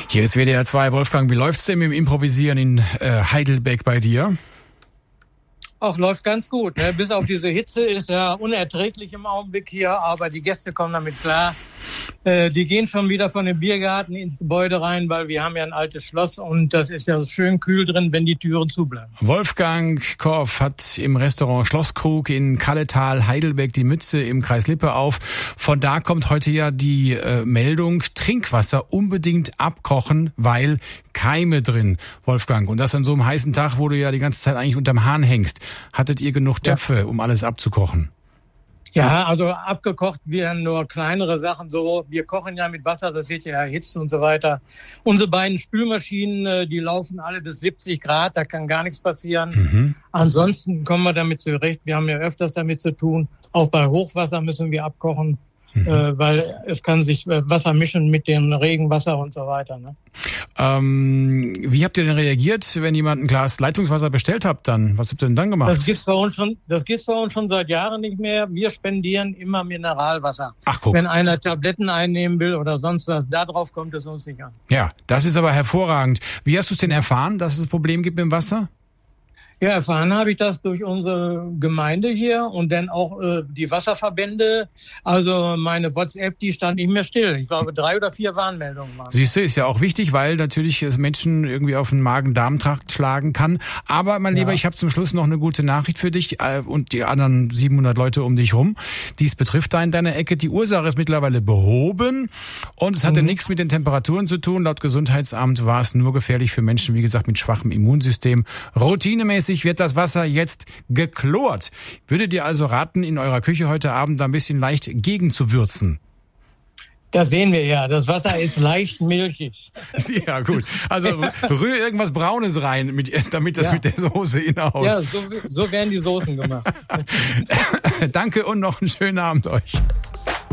Hier ist WDR 2. Wolfgang, wie läuft's denn mit dem Improvisieren in Heidelberg bei dir? Auch läuft ganz gut. Ne? Bis auf diese Hitze ist ja unerträglich im Augenblick hier, aber die Gäste kommen damit klar. Die gehen schon wieder von dem Biergarten ins Gebäude rein, weil wir haben ja ein altes Schloss und das ist ja schön kühl drin, wenn die Türen zubleiben. Wolfgang Korff hat im Restaurant Schlosskrug in Kalletal, Heidelberg, die Mütze im Kreis Lippe auf. Von da kommt heute ja die Meldung, Trinkwasser unbedingt abkochen, weil Keime drin, Wolfgang. Und das an so einem heißen Tag, wo du ja die ganze Zeit eigentlich unterm Hahn hängst. Hattet ihr genug Töpfe, um alles abzukochen? Ja, also abgekocht werden nur kleinere Sachen so. Wir kochen ja mit Wasser, das wird ja erhitzt und so weiter. Unsere beiden Spülmaschinen, die laufen alle bis 70 Grad, da kann gar nichts passieren. Ansonsten kommen wir damit zurecht. Wir haben ja öfters damit zu tun. Auch bei Hochwasser müssen wir abkochen, weil es kann sich Wasser mischen mit dem Regenwasser und so weiter. Ne? Wie habt ihr denn reagiert, wenn jemand ein Glas Leitungswasser bestellt habt dann? Was habt ihr denn dann gemacht? Das gibt's bei uns schon seit Jahren nicht mehr. Wir spendieren immer Mineralwasser. Ach, guck. Wenn einer Tabletten einnehmen will oder sonst was, darauf kommt es uns nicht an. Ja, das ist aber hervorragend. Wie hast du es denn erfahren, dass es ein Problem gibt mit dem Wasser? Ja, erfahren habe ich das durch unsere Gemeinde hier und dann auch die Wasserverbände. Also meine WhatsApp, die stand nicht mehr still. Ich glaube, 3 oder 4 Warnmeldungen waren. Siehst du, ist ja auch wichtig, weil natürlich es Menschen irgendwie auf den Magen-Darm-Trakt schlagen kann. Aber mein Lieber, ich habe zum Schluss noch eine gute Nachricht für dich und die anderen 700 Leute um dich rum. Dies betrifft da in deiner Ecke. Die Ursache ist mittlerweile behoben und es hatte nichts mit den Temperaturen zu tun. Laut Gesundheitsamt war es nur gefährlich für Menschen, wie gesagt, mit schwachem Immunsystem. Routinemäßig wird das Wasser jetzt geklort. Würde dir also raten, in eurer Küche heute Abend da ein bisschen leicht gegenzuwürzen. Das sehen wir ja. Das Wasser ist leicht milchig. Ja, gut. Also rühr irgendwas Braunes rein, damit das mit der Soße hinhaut. Ja, so werden die Soßen gemacht. Danke und noch einen schönen Abend euch.